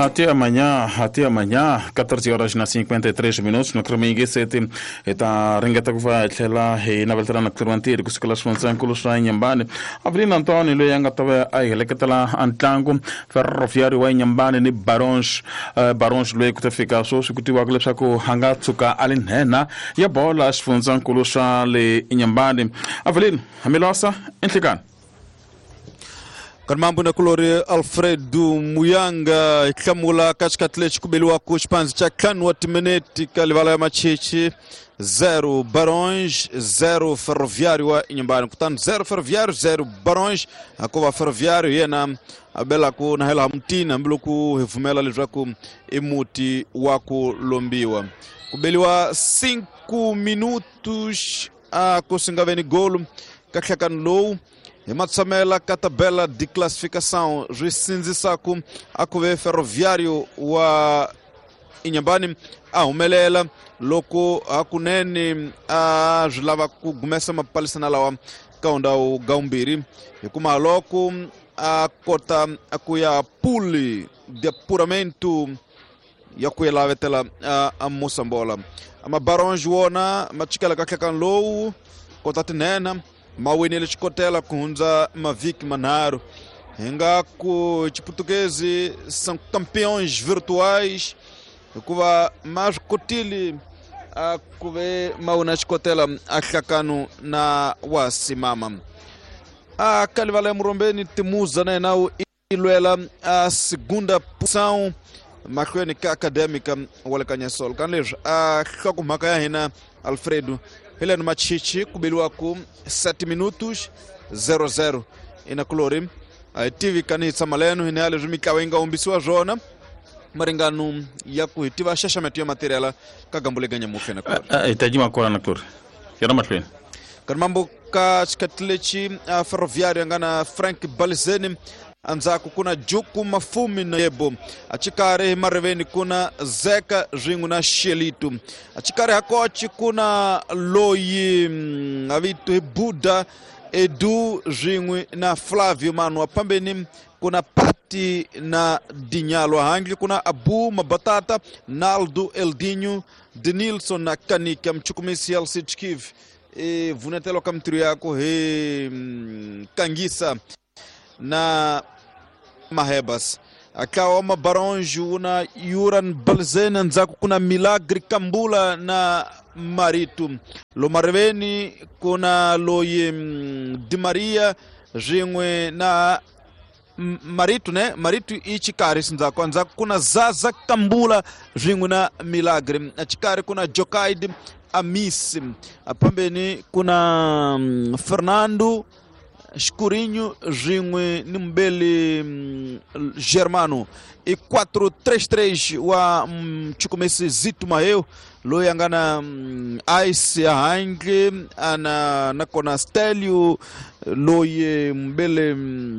Até amanhã, 14h53 no Cromingue City, eta ringeta que vai lá e na volta na Clementir, que se que las funções que los em Nhambane, Avelino Antônio le yanga tava ai ele que lá Antango, ferroviário em Nhambane ni Barões le que fica só se que tu agora saco hangatsuka alinena, e a bola as funções que los le Nhambane. Avelino, a melosa entregar. Karmambo na kolori Alfredo Muyanga ikamula katika Atletico Bilua kuchpanzi cha kanwa timeneti kalivala ya machichi 0 Barões 0 Ferroviário wa Inhambane. Portanto 0 Ferroviário 0 Barões akova Ferroviário yena abela ku na hela mtina mbilo ku hevumela livraku imuti wako lombiwa kubeliwa 5 minutos a kusingaveni golo kakhakan low Matsamela catabela de classificação Juizinzi Saku akuve Ferroviário wa Inhambane umelela loko akunene ajlava kugumesa mapalisana lawa kaunda o Gaumbiri kuma loko akota akuya puli de apuramento yakuela vetela a Moçambola ama Barões wona machikala kakan low kota tenena mawinele chikotela kunza mavik manaro enga ku portugueses são campeões virtuais kuva mais kotili kuve mauna chikotela akhakano na wasimama kalivale murombeni timuza na nao ilwela a segunda posição makhweni acadêmica wala kanyasol kanleja khakumaka ya hina Alfredo Heleno Machichi kubiliwa ku 7 minutos 0-0 ina kolori TV kanitsa maleno hinale jumikawenga umbisiwa jona maringano ya kuhitiva shashamento ya materiala kagambule ganya mufena kolori itajima kola na kolori yana matweni karmambo ka Atletico Ferroviário ngana Frank Balzeni anzako kuna Juku Mafumi na Yebo achikare mareveni kuna Zeka Jingu na Shelito achikare hakochi kuna Loyi avitu Buda Edu Jingu na Flavio Manu pambeni kuna Pati na Dinyalo Hangli kuna Abu Mabatata Naldo Eldinho Denilson na Kanika mchukumisi Alsichkiv vunetelo kamtru yako Kangisa na Mahebas akawa Barões una Yuran Balzena nzako kuna Milagre Kambula na Marito lo marveni kuna Loye Di Maria jingwe na Marito Marito ichikari nzako kuna Zaza Kambula jingwe na Milagre achikari kuna Jokaid Amis apambeni kuna Fernando Escurinho jingwe nimbele Germano e 4-3-3 wa chukumesi Zito Maeu loyangana Ice Hange ana nakona Stelio loye mbele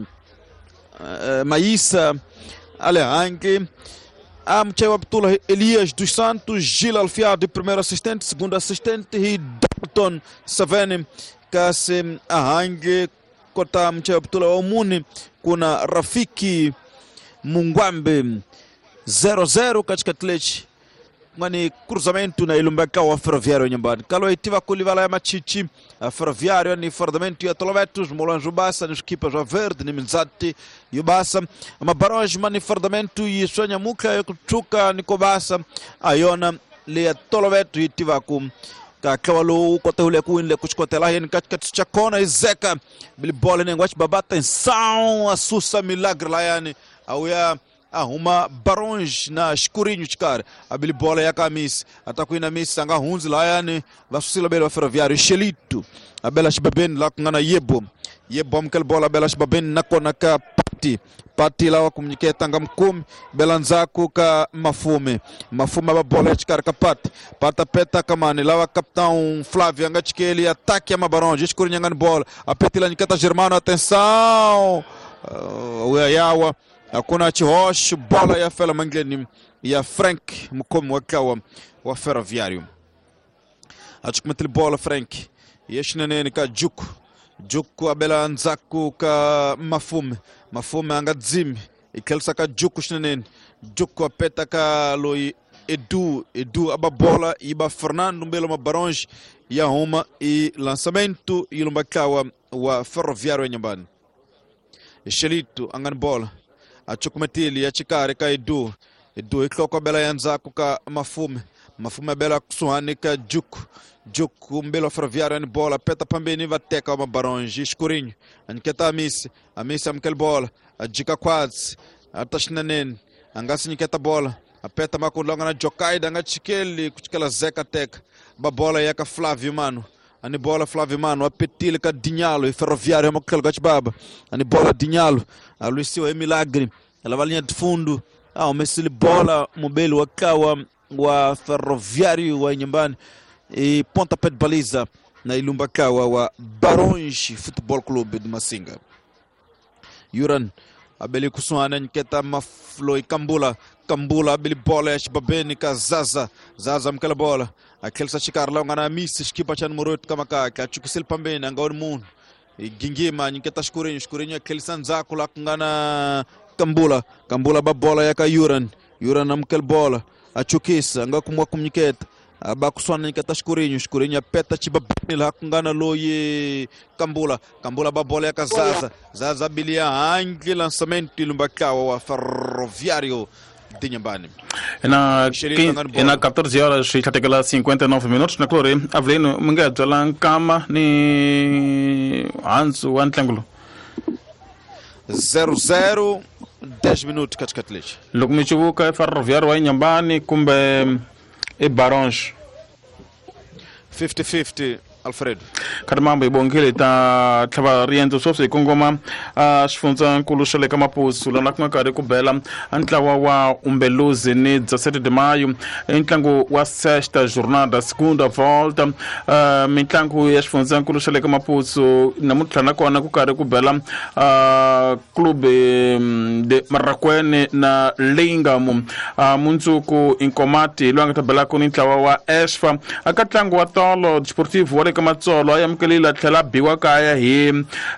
Maísa ale Hange Mchewa Ptula Elias dos Santos Gil Alfiado primeiro assistente segundo assistente e Dalton Savene Kase Hange kota Mchewa Ptula Omuni kuna Rafiki Mungwambe 0-0 katika Atletico ngani cruzamento na ilumbeka wa Ferroviário Nhambane kalo itiva kulivala ya machichi Ferroviário ni fardamento ya Tolovetos Molanjo Bassa nas equipas já verde ni Mzati Yubasa ama Barões mani fardamento e Sonha Muka ya kuchuka Nikobasa ayona le Toloveto itiva kum kawalo kota hule kuinle kuchkotela yen katika chakona izeka bil bola nengwachi babata insão asusa Milagre lá yani auya uma Barões na Escurinho chikar abili bola ya kamis atakuina misi anga hunzi la yani vasusila bela Ferroviário Shelito abela shibaben la kungana Yebo mkel bola bela shibaben nakona ka Pati la wakumnyiketa nga mkumi belanzaku ka Mafume ba bola chikar ka Pata peta kamani la capitão Flávio anga chikeli ataque ya Barões Escurinho anga bola apeti la niketa Germano atenção yawa kuna Chihosh bola ya fela mangleni ya Frank mkomi wakawa wa Ferroviário achukumetili bola Frank yeshinene ka Juku abela nzaku ka Mafume anga dzimi ikelsa ka juku shnenen juku apeta ka loi Edu aba bola iba Fernando Mbelo Mabaronge ya Roma e lançamento e lumbakawa wa Ferroviário Nyambani. Shelito angan bola achukumetili ya chikare ka Edu ikloko bela yanzako ka mafume bela kusuhani ka Juku Mbelo Ferroviário ni bola peta pambeni vateka wa Mabaronge escurinho anketa Amisi amkel bola ajika quads atashnenen angasi niketa bola apeta makulonga na Jokaida nga chikeli kuchikela Zeka Teka ba bola yaka Flávio Mano ani bola Flávio Mano apetile ka Dinhalo e Ferroviário makukela gachbaba ani bola Dinhalo a Lucio Milagre ela valinha de fundo o mesili bola mobile wakawa wa Ferroviário wa Nyambani e ponta pé de baliza na ilumbakawa wa Barões Futebol Clube de Masinga. Yuran abeli kusuana nketa mafloi Kambula abeli bola ya shibabeni ka Zaza mkela bola akelsa shikarla ngana Amisi shikipa cha numero 8 kama kaka achukisel pambeni angaoni mun gingima nketa shkurenyo akelsa nzako la ngana Kambula ba bola ya ka Yuran amkel bola achukisa ngakumwa kumniketa abakuswana nikata shkurenyo apeta chibabeni la ngana loye Kambula ba bola ya ka Zaza bilia angle lançamento ilumbakawa wa Ferroviário de Nyambani. Na 14 horas e 59 minutos na Clore Avelino Mungato Lankama ni Ansu Antlangulo 0-0 10 minutos katikati. Lukumichubuka Ferroviário wa Nyambani kumbe e Barões 50-50 Alfredo. Kadamambo ibongele ta tava riento sofse kongoma shifunza nkulushele kama posu la nakuma kare kubela antlawa wa Umbeluzi ni 17 de maio entlango wa sexta jornada segunda volta mitlango ya shifunza nkulushele kama posu namutlana kona kukare kubela clube de Marakwene na Lingamu munzuku inkomati luanga tabela kuni ntlawa wa Esfa akatlango wa tolo desportivo wale kama tsolo ayamkelila tlela biwa kaya hi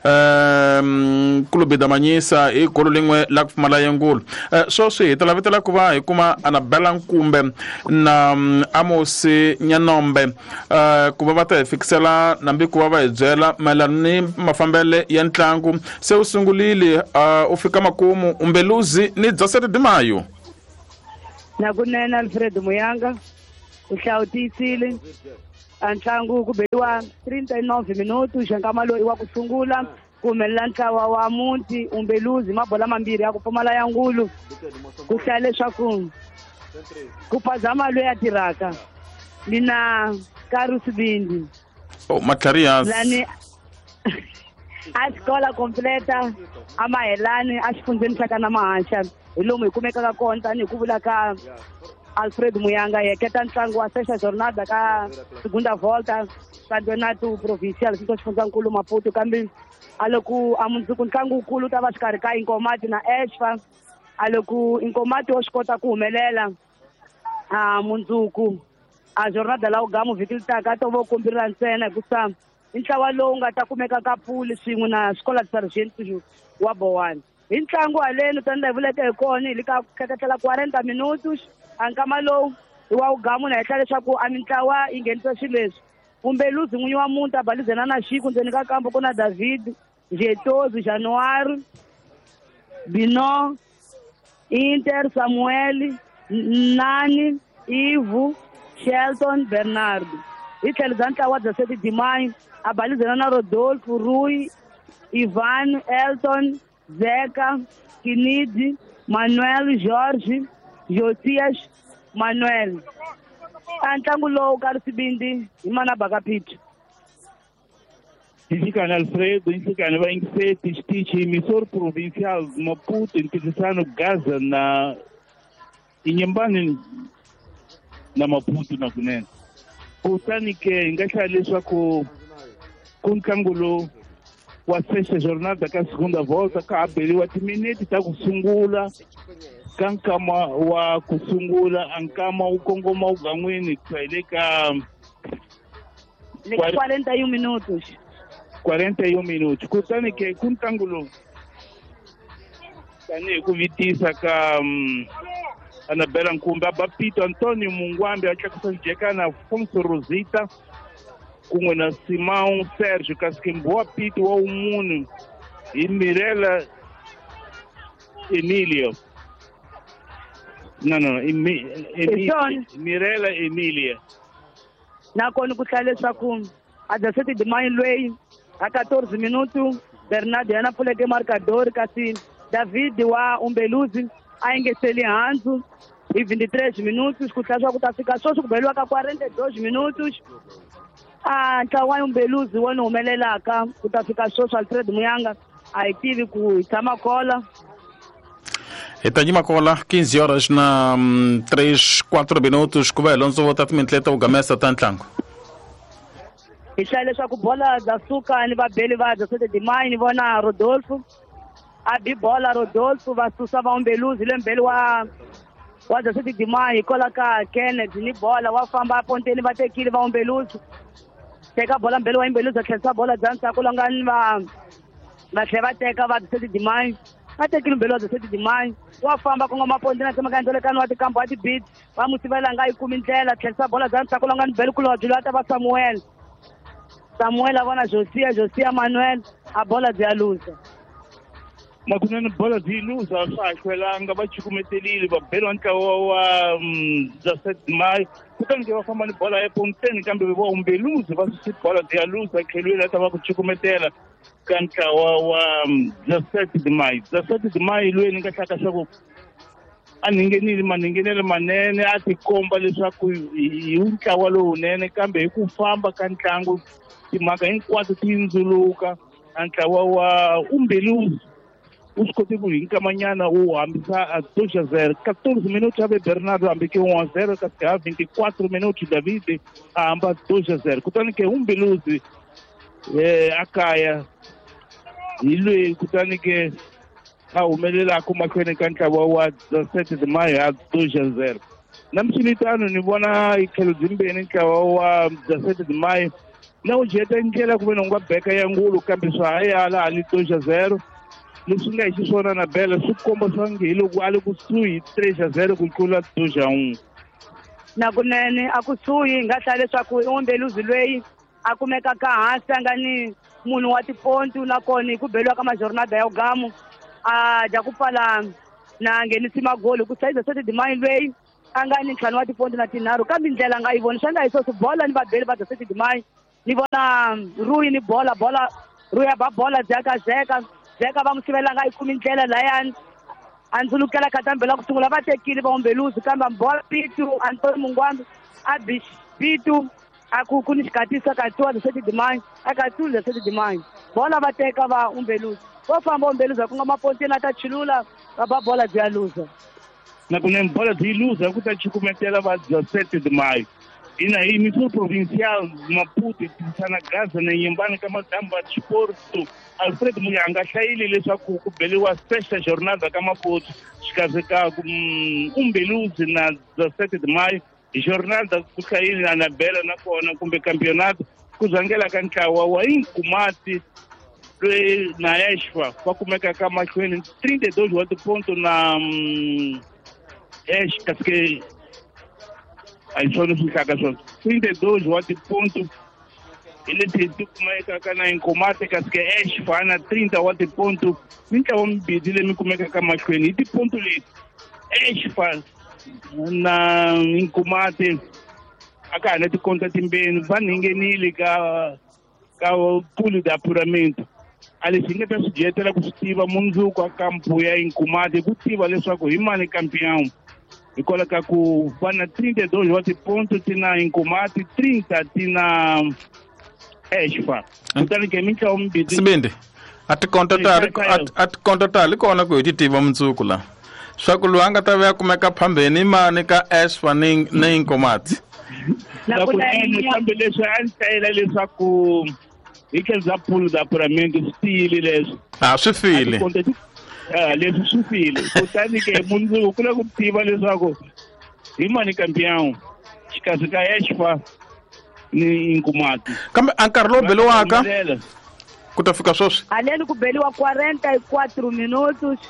clube da Manyisa e golo lingwe la kufumala yengulu so se talavetela kuva kuma anabela nkumbe na Amosi Nyanombe kuva bata fixela nambi kuva vaedzela malani mafambele ya ntlangu se usungulile ufika makumu Umbeluzi ni 17 de maio na kunena Alfredo Muyanga uhlawutisile antlangu kubeliwa 39 minutos ngamalo iwa kusungula kumelela ntlawa wa Munti Umbeluzi mabola mambiri ya kupumala ya ngulu kuhlale swaku kuphazama lo ya tiraka lina Karus Bindi Macarias lani askola completa amahelani axifundzeni hlaka na mahasha lomu hikumeka ka konta ni kuvula ka Alfred Muyanga yeketa ntlangu wa sexta jornada ka segunda volta campeonato provincial sito xifunza nkulu Maputo kambe aloku amunzuku ntlangu ukulu ta va xikarhi ka Inkomati na Esfa aloku Inkomati wo xikota ku humelela mundzuku jornada la ugamu vhiki litaka to vo kombirira ntsena hikusa intlawa lowu nga ta kumeka ka Puli swin'we na xikola Sargent wa Bowani hi ntlangu haleni tani vuleke hi kona hi le ka khethetela 40 minutos ankama lowu wa ugamu na hehla leswaku mitlawa yi nghenisa swilo leswi Umbeluzi n'winyi wa Munti balizana na xiku ndzeni ka kampo ku na David Jetozi January Bino Inter Samuel Nani Ivu Shelton Bernardo hi tlhelo bya ntlawa bya 7 de maio abalizana na Rodolfo Rui Ivan Elton Zeka Kinidi Manuel Jorge Josias Manuel antlangu lowu Karus Bindi hi mana bakapito Inhlekana Alfredo, inhlekana va ingiseti xitichi emisor provincial Maputo ntirhisano Gaza na Inyambani na Maputo na kunene kutani ke hi nga hlaya leswaku ku ntlangu lowu wa sexta jornada ka segunda volta ka habeliwa timinete ta ku sungula ka nkama wa ku sungula ankama wu kongoma ugan'wini ku hele ka 41 minutos 41 minutos kutani ke ku ntlangu lowu tanihi ku vitisa ka Anabela Nkumbi, Abapito Antônio Mungwambi, a tlakusa njekana Afonso Rosita, kun'we na Simão Sérgio Kaskimboa Pito wa Umunu, e Mirela Emílio. Não, Mirela Emília. Na kona ku tlhela leswaku a 17 de maio loyi a 14 minutos Bernardo yana pfuleke marcador, kasi David wa Umbeluzi a engetele handzu hi 23 minutos, ku tlhela ku ta fika sweswi ku beliwa ka 42 minutos. Ntlawa wa Umbeluzi wona humelelaka ku ta fika sweswi Alfred Muyanga a hi tivi ku tshama kola. Itanyima kola 15 horas na 3-4 minutos ku va hi londzo vota timintleta u gamesa ta ntlangu. Hi hlaya leswaku bola za suka ni vabeli va 17 de maio ni vona Rodolfo a bi bola Rodolfo va susa va Umbeluzi le mbeli wa 17 de maio kola ka Kenneth ni bola wa famba ponteni va tekile va Umbeluzi teka bola mbeli wa Umbeluzi a tlherisa bola dzanisa ku langani va tlhe va teka va 17 de maio a tekile mbeli wa 17 de maio wa famba ku nga maponteni a tsemaka ndlelekani wa tikampo wa tibit va n'wi sivela nga yi kumi ndlela tlherisa bola dzanisa ku langani mbeli kulobye loyi a ta va Samuel a vona Josia Manuel a bola de alusa. Na kunene bola de ilusa swa hlwelanga va chikumetelile va belo ntlawa wa 17 Maio kutani ke va famba ni bola eponteni kambe va Umbeluzi va susi bola de alusa khelwela ta va ku chikumetela ka ntlawa wa 17 Maio. 17 Maio loyi ni nga hlaka swa ku a ningenele manene a tikomba leswaku hi ntlawa lowunene kambe hi ku famba ka ntlangu timhaka hinkwato ti ndzuluka. Ntlawa wa Umbeluzi u swi kote ku hi nkamanyana wu hambisa a 2-0. 14 minutos ave Bernardo hambike 1-0 kasi ha 24 minutos David a hamba 2-0 kutani ke Umbeluzi a kaya hi loyi kutani ke a humelelaka mahlweni ka ntlawa wa 17 de Maio a 2-0. Na msilitano ni vona hi tlhelo dzimbeni ntlawa wa 17 de Maio na u jeta ndlela ku ve nga beka ya ngulu kambe swa hayala ali 2-0 leswi nga hi xiswona na bela swi komba swa nge hi loko a le kusuhi 3-0 ku tlula 2-1. Na kunene a kusuhi nga hlaya leswaku Umbeluzi loyi a kumekaka hansi a nga ni munhu wa tipontu nakona ku beliwa ka majornada ya ugamu a dya ku pfala na nghenisi magoli ku sayiza 17 de Maio loyi a nga ni ntlhanu wa tipontu na tinharhu kambe ndlela nga yi voni swa nga hi sweswi bola ni vabeli va 17 de Maio ni vona Rui ni bola Rui a ba bola Zeka va n'wi sivela nga yi kumi ndlela layani a ndzulukela katambela ku sungula va tekile va Umbeluzi kambe bola Pitu Antônio Mungwambi a Pitu a ku ni xikatisa ka 17 de Maio a ka 17 de Maio bola va teka va Umbeluzi vo famba Umbeluzi ku nga maponteni a ta chilula va ba bola de alusa. Na kunene bola de ilusa ku ta chikumetela va 17 de Maio ina hi Missão Provincial Maputo tirhisana Gaza na Inhambane ka Madamba Desporto. Alfred Muyanga hlayile leswaku ku beliwa sexta jornada ka Maputo xikarhi ka Umbeluzi na 17 de Maio. Jornada ku hlayile na Anabela nakona kumbe campeonato ku zangela ka ntlawa wa Inkumati loyi na Exfa va kumeka ka mahlweni 32 wa tiponto na kasi ke a hi swona swi hlaka swona 32 wa tiponto hi leti ti kumeka ka na Inkumati kasi ke Exfa na 30 wa tiponto mintlawa mibedi leyi mi kumeka ka mahlweni hi tiponto leti Exfa na Inkumati aka ha na tikonta timbeni va nghenile ka pulo de apuramento a leswi hi nga ta swi jetela ku swi tiva mundzuku a kampu ya Inkumati ku tiva leswaku hi mani campeão hikwalaho ka ku va na 32 wa tiponto ti na Inkumati 30 ti na Exfa kutani ke mintlawa mibedi Sibindi a tikonta ta li kona ku hi ti tiva mundzuku la swa ku loyi a nga ta va ya kumeka phambeni mani ka Exfa ni Inkumati na kunene kambe leswi a ni hlayela leswaku hi tlhelo za pulo de apuramento swi tiyile leswi swi file leswi swi file kutani ke mundzuku ku le ku tiva leswaku hi mani campeão xikarhi ka Exfa ni Inkumati kambe a nkarhi lowu beliwaka ku ta fika sweswi haleni ku beliwa 44 minutos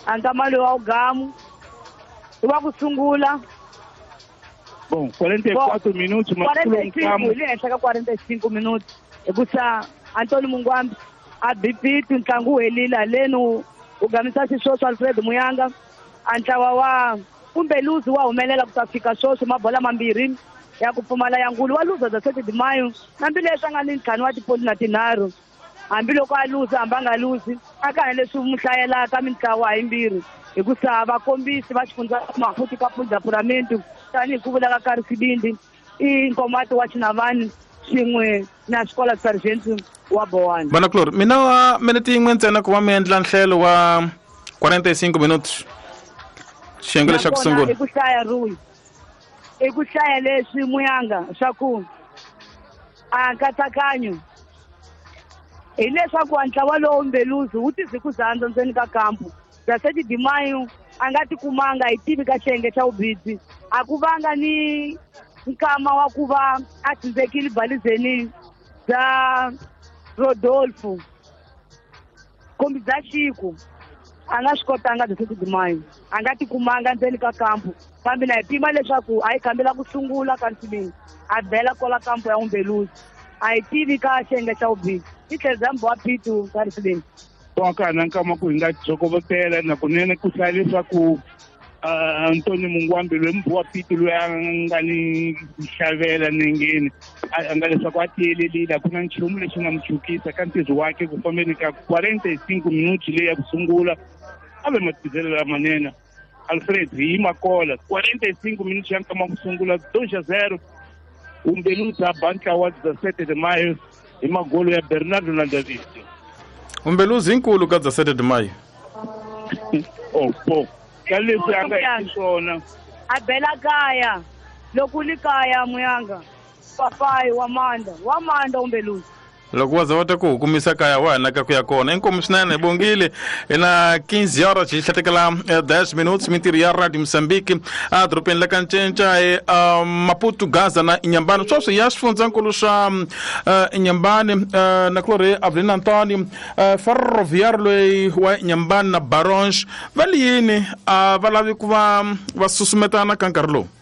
Antamalo wa Gamu. Wa kusungula. Bom, 44 minutos, mas 45, ele chega 45 minutos. Ekusa Antônio Mungwambi abipiti ntlangu helila lenu ugamisa sishoso Alfred Muyanga antlawa wa kumbe luzi wa humelela kutafika shoso mabola mambiri ya kupfumala ya ngulu wa luza za 7 Mayo nambileswi nga ni ntlhanu wa tipoli na tinharhu hambiloko a luza hamba luzi aka leswi muhlayela ka mitlawa himbirhi hikusa vakombisi va xifundza mafuti ka Pulzapuramentu tani ku vula ka Karisibindi I nkomato wa Chinavani xin'we na xikola Sargento wa Bowani. Bana Clor, mina wa minute yin'we ntsena ku va mi endla nhlelo wa 45 minutos. Xiyenge xa ku sungula. I ku hlaya Rui. I ku hlaya leswi Muyanga swa ku a nkatsakanyo hi leswaku ntlawa lowu Mbeluzi wu tizi ku zandza ndzeni ka kampu. Zaseti Dimayo a nga ti kumanga hi tivi ka xiyenge xa ubidzi a ku vanga ni nkama wa ku va a tsindzekile balizeni bya Rodolfo kumbe bya Chiku a nga swi kotanga Zaseti Dimayo a nga ti kumanga ndzeni ka kampu kambe na hi pima leswaku a yi kambela ku sungula ka Nsibeni a bela kola kampu ya Mbeluzi a hi tivi ka xiyenge xa ubidzi I tlhezambo wa Pitu ka Nsibeni. Toka na nkama ku hinga jokovotela na kunene ku hlaya leswaku Antônio Mungwambi loyi mbu wa Pitu loyi a nga ni xavela nengeni a nga leswaku a tiyelelile a ku na nchumu lexi nga muchukisa ka ntirho wake ku fambeni ka 45 minuti leyi ya ku sungula a ve matizelo lamanene Alfred hi makola 45 minuti ya nkama ku sungula 2-0 Mbeluzi a banka wa 7 Mayo hi magolo ya Bernardo na David. Mbeluzi inkulu ka 7 Mayo. Po. Kalesi anga isona. Abela kaya. Lokuli kaya Muyanga. Papai wa Manda Mbeluzi. Loko waza wata ku kumisa kaya wana ka kuya kona inkomu swinene bongile ina 15 horas xi hlatekela 10 minutos mintirho ya Radio Moçambique a dropeni la kancenca Maputo Gaza na Inhambane sweswi ya swifundzankulu swa Inhambane na Clore Avelino Antônio ferroviário loyi wa Inhambane na Barões vali yini va lavi ku va susumetana ka nkarhi lowu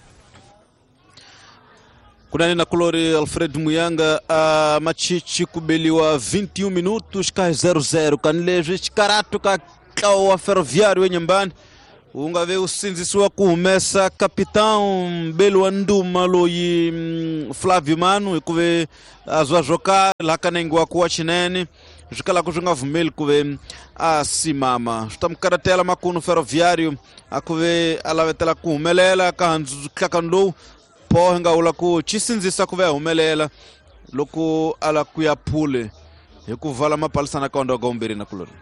Kunani na Clore Alfred Muyanga a Machichi kubeliwa 21 minutos ka 0-0 kanilezwi xikarato ka ntlawa wa ferroviário eNhambane unga ve usindzisiwa ku humesa capitão Mbelu wa Nduma loyi Flávio Mano hikuve azwazvoka lakanengiwa kuwa chinene zvikala kuzvinga vumeli kuve asimama switamkaratela makuno ferroviário akuve alavetela ku humelela ka handzu tlakani lowu po nga ula ku chisindzisa ku ve humelela loko ala ku ya phule hi ku vala mapalisana ka onda gomberi na Clore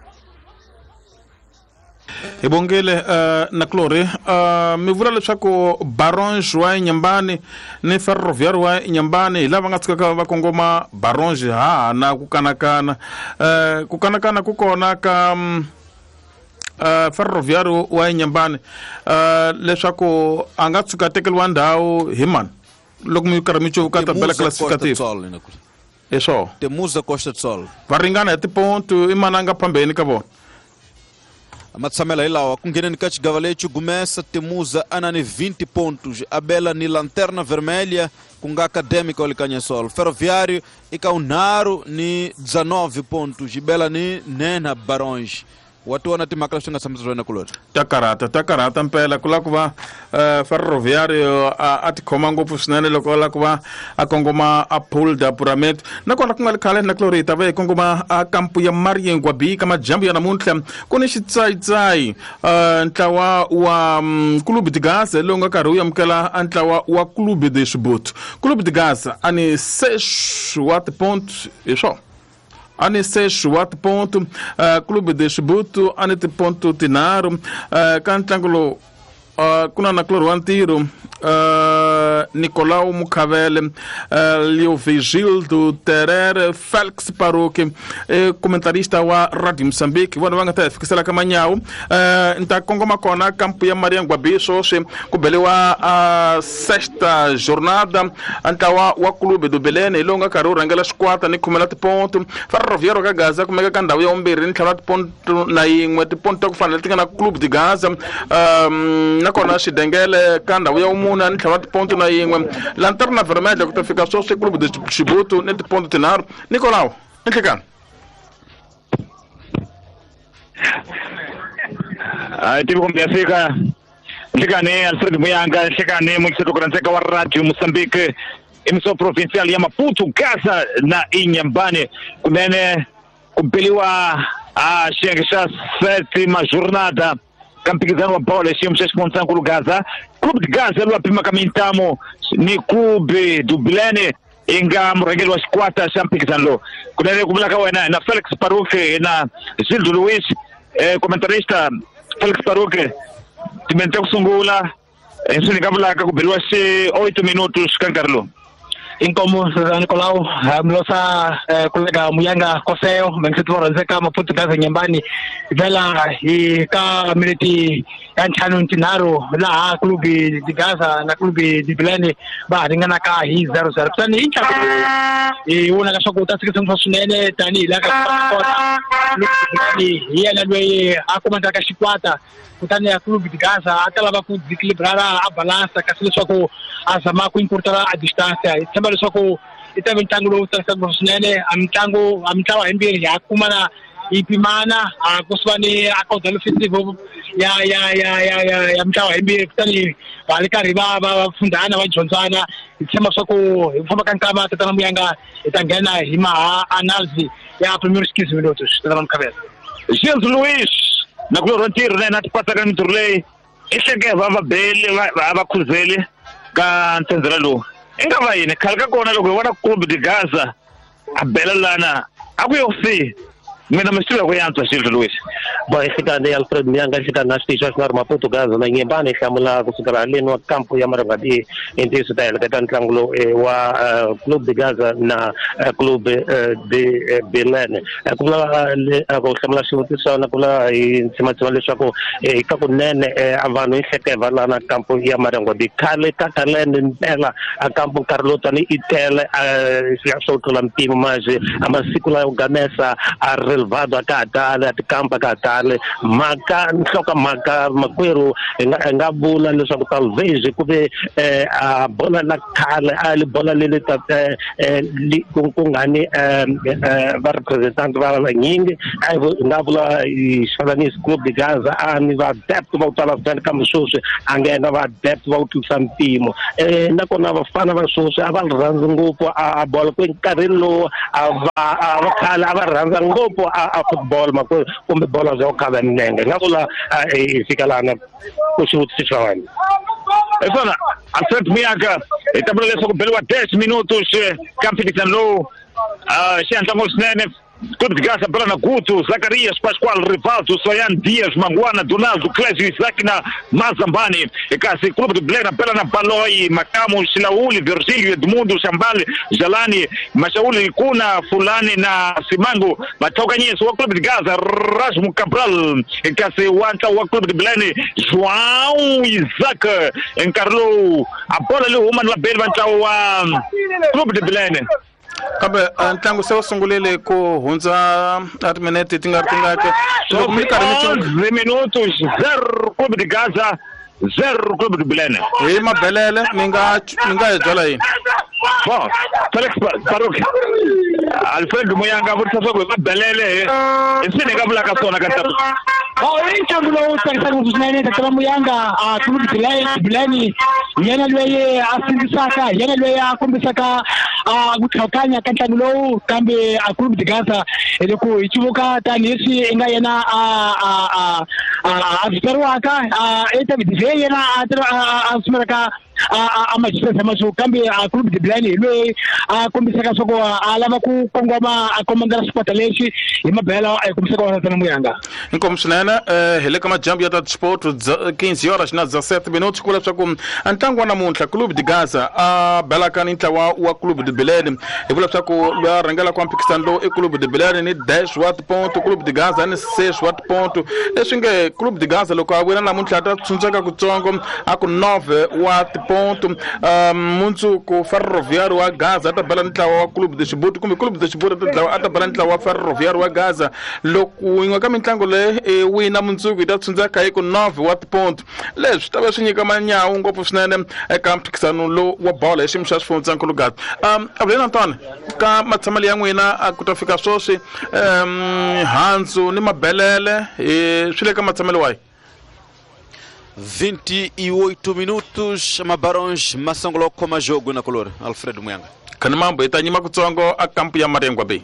Ibongile na Clore mi vula leswaku Barões wa Inhambane ni ferroviário wa Inhambane lava nga tshika va kongoma Barões na ku kanakana ku kona ka ferroviário wa Inhambane leswaku a nga tshuka tekeliwa ndhawu hi mani loko mi karhi mi cuvuka tabela classificativa eso Temuza Costa do Sol va ringana hi tiponto I mani a nga phambeni ka vona amatsamela hilawa ku ngheneni ka xigavalecho Gumesa Temuza ana ni 20 pontos abela ni Lanterna Vermelha ku nga Académica Olicanyesol ferroviário ika unharu ni 19 pontos ibela ni Nena Barões watu wana timaka leswi nga tshamiswa na Clore takarata mpela ku la ku va ferroviário a tikhoma ngopfu swinene loko la ku va a kongoma a Pulzapuramentu nakona ku nga khale na Clore ta va hi kongoma a kampu ya Mariengwa B ka majambu ya namuntlha ku ni xitsayitsayi ntlawa wa Clube de Gaza lowu nga karhi wu amukela a ntlawa wa Clube de Xiboto Clube de Gaza a ni 6 wa tipontos hi swona ani 6 wa tiponto Clube de Xiboto ani tiponto tinharhu ka ntlangu lowu kuna na Clorantiro Nicolau Mukavele Leo Vigildo Terer Felix Paruque comentarista wa Radio Moçambique wana wanga tafikisela kama nyao nta kongoma kona campo ya Maria Guabiso se kubelewa sexta jornada antawa wa clube do Belém longa carora ngala squata ni kumelate ponto Ferroviário ka Gaza kumeka kandawo ya ombiri ni thalat ponto na ingwe ponto kufanele tingana clube de Gaza na kona sidengele kandawo ya umuna ni thalat ponto na ingwe lanterna vermelha que fica só o clube de Chibuto nesse ponto tenar Nicolau entregando timu kumbiafika Chegane Alfredo Muyanga chegane muito grande wa Radio Moçambique emissão provincial ya Maputo Gaza na Inhambane kunene kumpeliwa shengesha sétima jornada campizano wa bola chama responsável pelo Gaza clube de Gaza lo prima camentamo ni clube do Belém inga mregelo was quarta campizano kunene kumlaka wana na Felix Paruque na Gildo Luiz comentarista Felix Paruque Timenteu Sungula isso nikabla ka kubelwa se 8 minutos kankarlo Inkomo Nicolau mlosa kolega Muyanga Koseo mengsetu ranzeka Maputo Gaza nyambani vela ka minute yanchano ntinaro la klubi di Gaza na klubi di Belém ba ringana ka 0-0 tani incha una kasho kutasika sunene tani la ka ni yena lwe akomanda ka shikwata kutani ya clube de Gaza atalava ku desequilibrar a balança kasile soko azama ku importar a distância também soko itame tangulo utasa bosnene amtawa mbiri ya kumana ipimana kuswani akaudalo festival ya mtawa mbiri kutani balikari ba fundana wa Johnzana itema soko ifoma kankama tatana Muyanga itangena hima análise ya primeiros 15 minutos tatana mkabeza Gildo Luiz na Clorantiro né na tipata no turlei esse que vava bele vava cruzele ka ntenzelo engava yini khalika kona loko wana clube de Gaza a bela lana akuyofi mina msitula kuyantswa Gildo Luiz Bom, fica de Alfredo Muyanga fica nas tisas na Maputo Gaza na Inhambane chamula kusukara ali no campo ya Marangadi intenso da ele triangulo wa clube de Gaza na clube de Belém kula ko chamula shutisa na kula sima lesako ikako nene avano iseke vala na campo ya Marangadi kale katalene mpela a campo Carlota ni itele ya sotola mpimo maji ama sikula ugamesa a relevado a katale at campo katale maka nsoka maka makwero ngabula leswaku talvez kube a bola la khale ali bola lele tate kungani va representante va la nyingi ai ngabula Isalanis club de Gaza ani va depth va utala frente kama sose angena va depth va utsampimo nakona vafana va sose ava rhandza ngopfu a bola ku nkarhelo ava khale ava rhandza ngopfu a football makwero kumbe bola zo kava nenge ngakula fika lana kushutsi chawani Efana Alfredo Muyanga itabula lesoko belwa 10 minutos campizano xantamo snene clube de Gaza Brana Guto Zacarias Pascoal Rivaldo Soyan Dias Manguana Donaldo Clésio Isaac na Mazambani kasi clube de Belém pela na Paloi Makamu Silauli Virgílio Edmundo Shambali Jalani Mashauli Kuna Fulani na Simango matoka nyeso wa clube de Gaza Rasmo Cabral kasi wanta wa clube de Belém João Isaac encarlou a bola lhe uma na belva wa clube de Belém Kabe ntangu sawa sungulele ko hunza atmenete tingartingake so kumikare 11 minutos 0 clube de Gaza 0 clube de Belém mabelele ninga jala yi Bom, Felix Paruque Alfredo Muyanga vursa soko mabelele ensine kabula kasona kata intangulo utasa bosnene tatana Muyanga clube de Belém yena lweye asindisaka yena lweye akumbisaka kuthakanya kantangulo kambe a clube de Gaza eleko ichivuka tanisi inga yena a viperwaka eta bidve yena asmeraka a majistência mas o cambi a clube de Belém lui a começar só a lava com ngoma a comandar Sportalete e uma bela começar com a Muyanga como sinana ele kama jambi ya desporto 15 horas na 17 minutos kula com Antango na Munta clube de Gaza a bela canita wa clube de Belém e kula com a Rangala com Pakistando e clube de Belém ni 10 watt ponto clube de Gaza ni 6 watt ponto eshinge clube de Gaza lo kwa na Munta ta tsunzaka kutsongo ako 9 watt ponto munzu ko ferroviário wa Gaza ta bela nitla wa clube de Djibouti como clube de Djibouti ta bela nitla wa ferroviário wa Gaza lo kuinga kama Ntango le wina munzu ita tsunzaka iko 9 watt ponto leswi ta va swinyika manyawu ngopfu swinene eka mphikizano lo wa bola xiyimo xa xifundza nkulugato Avelina Antone ka matshamelo ya n'wina a ku ta fika swoswi handzu ni mabelele swi le ka matsamelo wahi 28 minutos Barões masangolo koma jogo na color Alfredo Muyanga kana mambo ita nyima kutsongo a kampu ya Marengwa Bay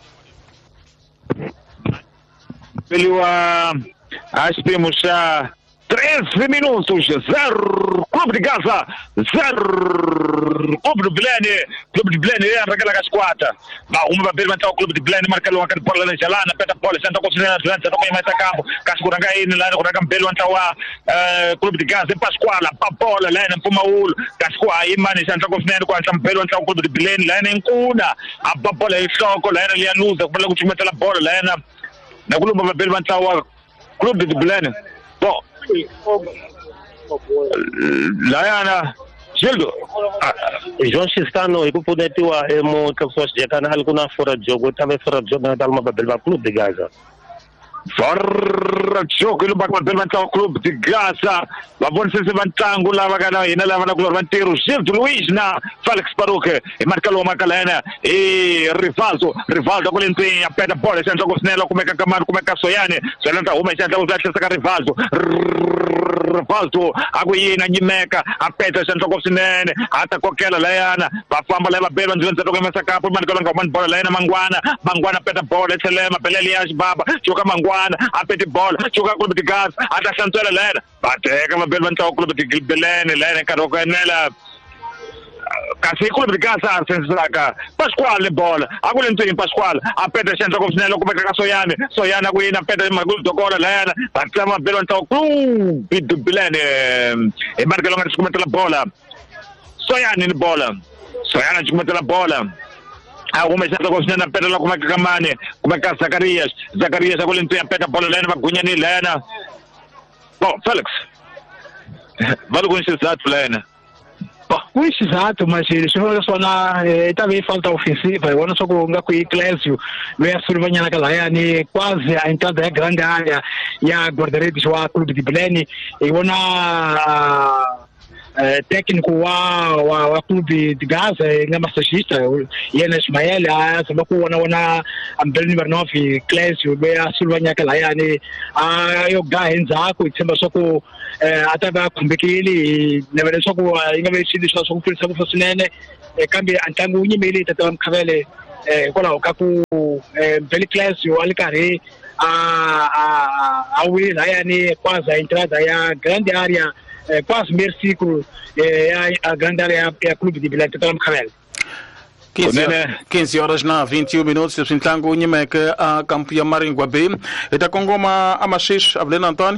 peliwa aspimos já 13 minutos, 0 Clube de Gaza, 0 Clube de Belém, arranca a squadra. Uma vez vai o Clube de Belém, marca logo a bola na Jalana, peta bola, senta com o Atlanta, não mais a campo, Cascuranga aí, lá no Belo Antawa, Clube de Gaza, Pascoala, Papola, lá em Pumaul, Cascoa, aí, mano, senta com o Belo Antawa, Clube de Belém, lá em Cuna, a Papola, aí, Choco, lá em Lianusa, para lá que mete a bola, lá na Clube de Belo Antawa, Clube de Belém. Bom, Laiana, Gildo. João Chistano, e o poder tua é muito forte de canal com a fora de jogo, também fora de jogo na Dalma Babel Clube de Gaza. Fora de jogo, ele vai levantar o Clube de Gaza. Vai ser levantando lá, vai ganhar, e na leva na Glória inteiro. Gildo Luiz na Félix Paruque, e marca o Macalena, e Rivaldo, agora tem a pé da bola, senta com o Snelo, como é que a Camaro, como é que a Soiane, senta uma e senta o Zé, senta Rivaldo. Rivaldo, Aguiena, Nimeca, a Petra, senta com o Sinene, ata qualquer Leana, vai fama, leva bem, mas senta com essa capa, marca o bola, Leana, Manguana, pé da bola, Selema, Pelelias, Baba, joga Manguana, a pé de bola, joga o Clube de Gaza, ata Santuela, Leana, batega, mas levantar o Clube de Belém, Leana, Carocanela. Kasi Clube de Gaza, sensaca. Pascoal bola. Agora não tem Pascoal. A pedra senta com o Sinelo, como é que a Soiane? Soiane, Aguiena, pedra de Magulto, agora, Leana. Batama, levantar o Clube de Belém. E marca longa de cometer a bola. Soiane, bola. Soiane, de cometer a bola. Alguma senta com o Sinelo, pedra lá, como é que a Camane? Como é que a Zacarias? Zacarias, agora não tem a pedra, bola, Leana, Cunhani, Leana. Bom, Félix. Vale com esse exato, Leana. Isso exato, mas se não só na também falta ofensiva, eu não sou com o Eclésio, não é survanya naquela área, quase a entrada é grande área e a guarda-redes do Clube de Belém, e eu na técnico wa Clube de Gaza na massagista e na Ismael a sabaku wana ambele number 9 Eclésio be a survanya naquela área a eu gahenza ko itsemba soko ataba kumbekili nebele soko ingabe sidi soko kulisa kufosinene kambi Antango unyimeli tatam khavele kola kaku beli class yo alikare a wila yani kwanza entrada ya grande área quase meio ciclo a grande área é Clube de Belém tatam khavele 15 horas na 21 minutos de Ntango unyimeke a campo ya Marengwa Bay eta kongoma amashish Avelina Antone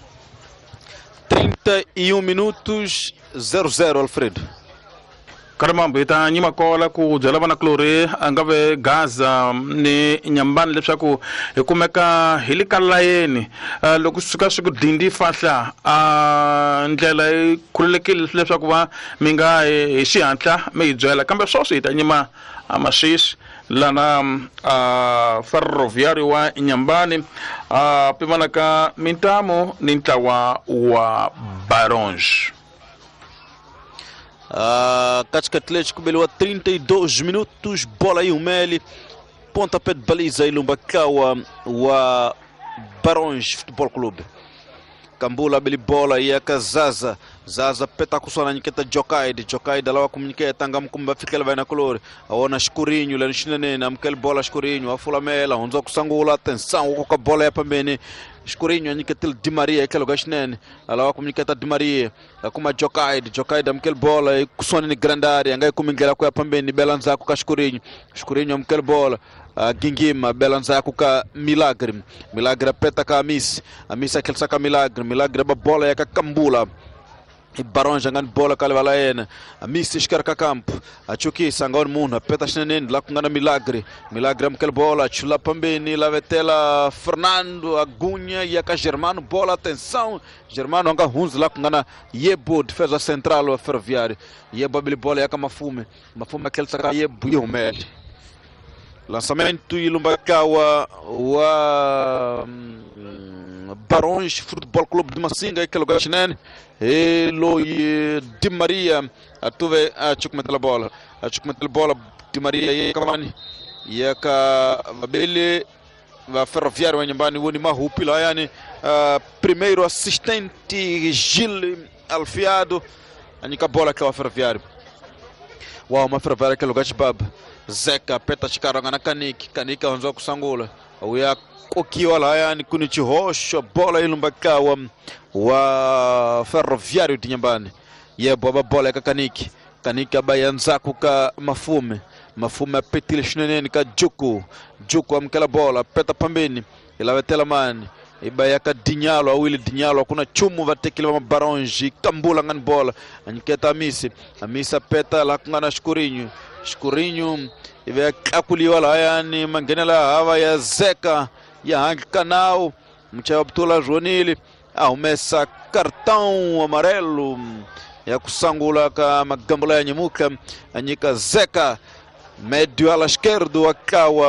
31 minutos 00 Alfredo Karamambo ita nyima kola ku jalava na klore angave Gaza ni nyambani leswaku kumeka hilikalayeni loko suka swi ku dindi fahla ndlela khululekile leswaku va minga hi xihatla mi byela kambe swoswi ita nyima amashish lana ferroviário wa Inhambane pimanaka mintamo ni ntlawa wa Barões Katika Atlético Belua 32 minutos, bola aí o Meli, pontapé de baliza Ilumbakawa wa Barões Futebol Clube. Kambula beli bola e a Kazaza zaza peta kusona nyiketa Jokaid alawa kumnyiketa ngamkumba fikela vaina kolori aona Shkurinho la nishinene na mkel bola Shkurinho afula mela honza kusangula atenção kwa bola ya pambeni Shkurinho nyiketel Di Maria ikelo gashnene alawa kumnyiketa Di Maria akuma Jokaid mkel bola kusona ni grandari angai kumingela kwa pambeni belanza kwa Shkurinho mkel bola Gingima belanza kwa Milagre peta ka Amis akelsa ka Milagre ba bola ya Kambula Barões jogando bola Calvalaena, a Miss Escarca Campo, a Chuki Sangon Moon, a Peta Xenen, lá com a Milagre aquela bola, Chula Pambeni, lá vetela Fernando, a Gunha e a Germano, bola, atenção, Germano anga Hunz lá com a Yebo, defesa central, a Ferroviário, Yebo abili bola e a Mafume aquele saca Yebo e o Med. Lançamento e Lumbakawa, Barões Futebol Clube de Massinga, aquele lugar chinês, Elo e Di Maria, a tuve a chucmetel bola, Di Maria e Kamani, e a Babele, a Ferroviário em Nyambani, o Nima Rupila, yani, primeiro assistente Gil Alfiado, a nica bola que é o Ferroviário. Uau, uma Ferroviário aquele lugar de Bab, Zeca, Peta Chicaranga na Kanik, Honzo Kusangula, o ia Kokiwa lá yani Kunichi Rocha bola ilumbaka wa Ferroviário de Nyambani Yebo bola ka Kaniki abayanza ka Mafume petil shneneni ka Juku amkela bola peta pambeni ila vetela mani ibaya ka Dinyalo awili Dinyalo kuna chumu vatekile Barões Kambula ngan bola aniketa Amisa peta la kuna Shkurinho ibe kakuliwa la yani mangenela hawa ya Zeca ya canal mchao Abdullah Joanile umessa cartão amarelo ya kusangula ka magambula ya nyemuka anyika Zeca médio ala esquerdo akawa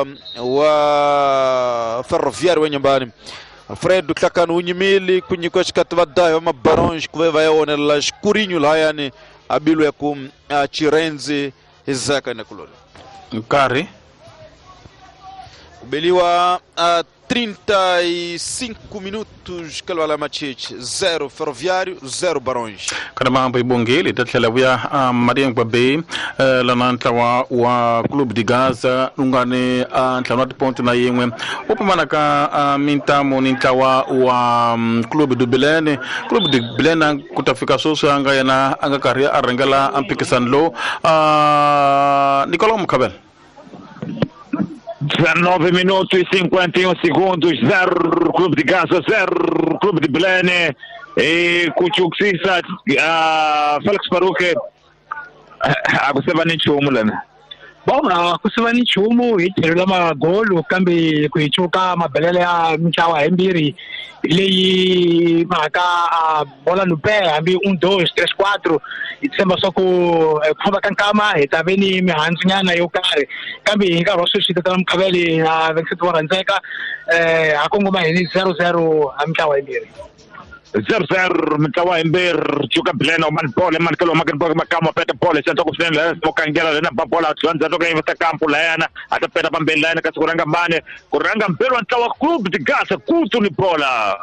wa Ferroviário wa Nyambani Alfredo Kakanu unyimili kunyiko chikatavadayo Barões kuvevayo onela Shkurinho la yani abilu ya kum Chirenzi Zeca na kulori Kari kubeliwa 35 minutos Calvala Machiche 0 Ferroviário 0 Barões kada mambo ibongeli tatlela buya Mariang Babe lananta wa Clube de Gaza ungane ntlanwa ponto na yemwe upamana ka mintamo nintawa wa Clube de Belém kutafika soso anga yana anga karia arangala ampikisanlo Nicolau Mukabel 19 minutos e 51 segundos, 0 Clube de Gaza, 0 Clube de Belém. E Kuchuksisa, Felix Paruque, akusevani chumu lana. Bom, akusevani chumu ithelo magolo kambe kuichuka mabelele ya mchawa embiri ile maka bola no pé, ambi 1 2 3 4 itsemba soko kufa kankama etaveni mihanzinyana yokare kambe inga rosushita tamkabeli na Vexito Ranzeka akongoma ni 0-0 amchawa embiri 0-0 mtawa ember chuka pleno man pole man kalo makan bola makamo peta pole sento kufenda mokangela na bola tuanza toka investa campo la yana atapeta pambela na kasuranga mane kuranga mpero mtawa Clube de Gaza kutu ni bola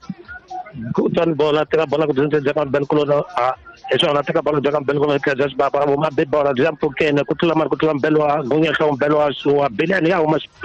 teka bola kudunte jakan belkulo eso na teka bola jakan belkulo ka just ba para uma be bola jam porque na kutula mar kutula belwa gonya ka belwa so belani ya uma